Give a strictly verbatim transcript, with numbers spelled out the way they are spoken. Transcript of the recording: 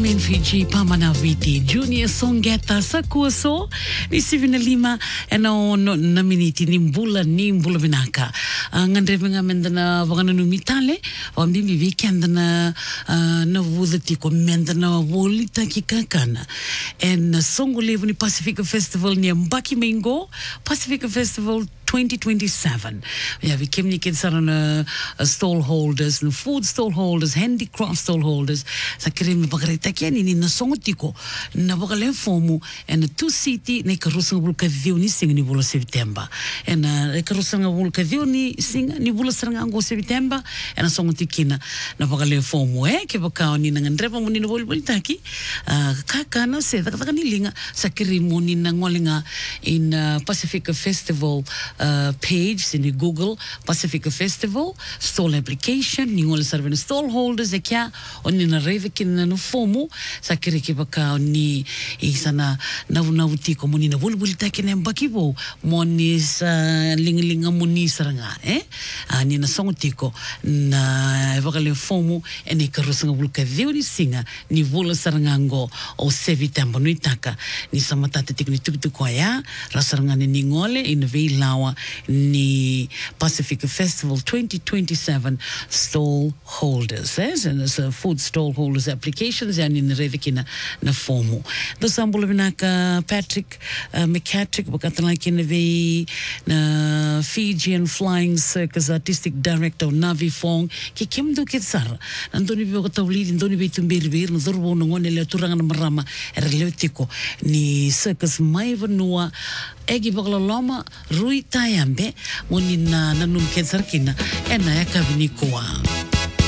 Benjamin Fiji Pamanaviti Junior Songeta Sakuso ni sivina lima ena no na miniti ni mbula ni mbula binaka ngandre nga mendana wagana no mitale wambi weekend na na wudati ko mendana wolita kikakana en songo levo ni Pacific Festival ni Mbaki Mengo Pacific Festival twenty twenty-seven. Ja, we kim niet in uh, stall holders, no food stall holders, handicraft stall holders. Sa krim bagarita kya ni na songotiko na bagalen fomu en two city ne karusang bulka viu ni sing ni bula September. En uh, karusang bulka viu ni sing ni bula seranga ngo September en songotikina na bagalen fomu eh ke baka ni na ndrepa mo ni bol bol taki uh, kaka na se taka taka ni linga sa krim mo ni na ngolinga in uh, Pacific Festival Uh, page in the Google Pacific Festival stall application ni ngol serve stall holders e kya oni na reve kin na fomo sa kire ke baka ni isana na na uti ko moni na bulbul ta kin Mbaki bo moni sa linglinga moni saranga eh ani na songotiko na evakale fomo ene karusanga bulka deuri singa ni vola saranga ngo o September no itaka ni samatata tikni tuktuko ya rasaranga ni ngole in veilawa ni Pacific Festival twenty twenty-seven stall holders eh and as a food stall holders applications and in revekina na fomo do sambulo binaka Patrick uh, McCatrick bakatana kinve na Fijian Flying Circus Artistic Director Navi Fong ki kimdo kitsar andoni bigo tawlid ndoni betumbir bir no zorbo no ngone le turanga na marama erleutiko ni circus maivanua egi bagla loma rui tayambe monina nanum kensar kina ena yakabini koa